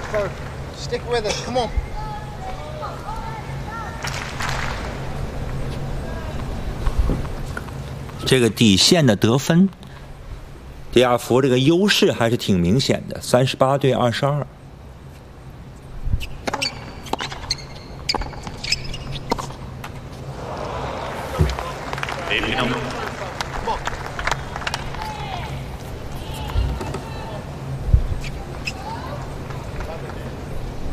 Bert, stick with it. Come on. 这个底线的得分，迪亚福这个优势还是挺明显的，38对22。 Baby number